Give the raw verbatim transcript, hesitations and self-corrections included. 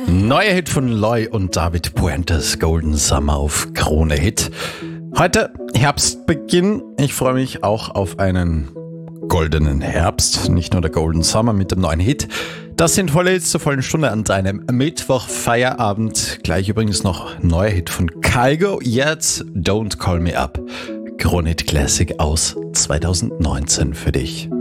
Neuer Hit von Loy und David Puentes, Golden Summer auf Krone Hit. Heute Herbstbeginn. Ich freue mich auch auf einen goldenen Herbst, nicht nur der Golden Summer mit dem neuen Hit. Das sind volle Hits zur vollen Stunde an deinem Mittwoch-Feierabend. Gleich übrigens noch neuer Hit von Kygo, jetzt Don't Call Me Up. Krone Hit Classic aus zwanzig neunzehn für dich.